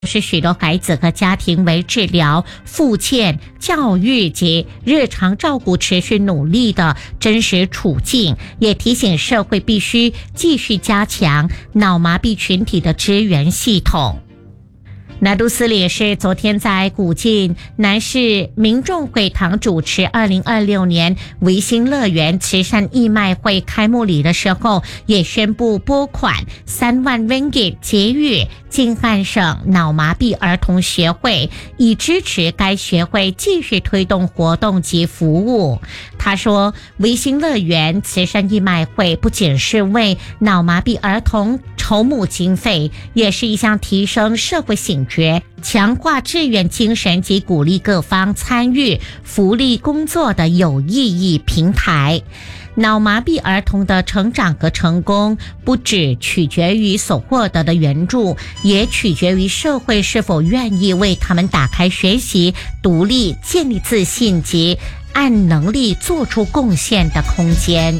是许多孩子和家庭为治疗、复健、教育及日常照顾持续努力的真实处境，也提醒社会必须继续加强脑麻痹群体的支援系统。拿督斯里是昨天在古晋南市民众会堂主持2026年维新乐园慈善义卖会开幕礼的时候，也宣布拨款3万 ringgit 给予京汉省脑麻痹儿童协会，以支持该学会继续推动活动及服务。他说，维新乐园慈善义卖会不仅是为脑麻痹儿童筹募经费，也是一项提升社会醒觉、强化志愿精神及鼓励各方参与福利工作的有意义平台。脑麻痹儿童的成长和成功不只取决于所获得的援助，也取决于社会是否愿意为他们打开学习、独立、建立自信及按能力做出贡献的空间。